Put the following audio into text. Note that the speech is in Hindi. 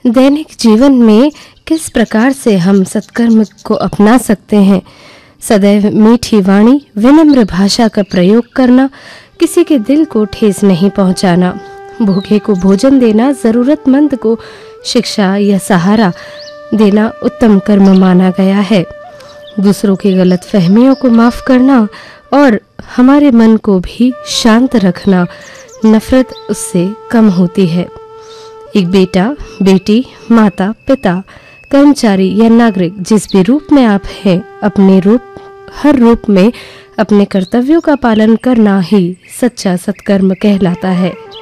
दैनिक जीवन में किस प्रकार से हम सत्कर्म को अपना सकते हैं। सदैव मीठी वाणी, विनम्र भाषा का प्रयोग करना, किसी के दिल को ठेस नहीं पहुंचाना, भूखे को भोजन देना, जरूरतमंद को शिक्षा या सहारा देना उत्तम कर्म माना गया है। दूसरों की गलत फहमियों को माफ करना और हमारे मन को भी शांत रखना, नफरत उससे कम होती है। एक बेटा, बेटी, माता, पिता, कर्मचारी या नागरिक, जिस भी रूप में आप हैं, हर रूप में अपने कर्तव्यों का पालन करना ही सच्चा सत्कर्म कहलाता है।